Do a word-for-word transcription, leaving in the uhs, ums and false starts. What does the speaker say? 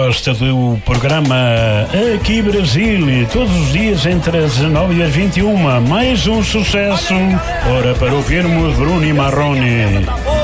gosta do programa Aqui Brasil, todos os dias entre as dezanove e as vinte e uma, mais um sucesso, ora para ouvirmos Bruno e Marrone.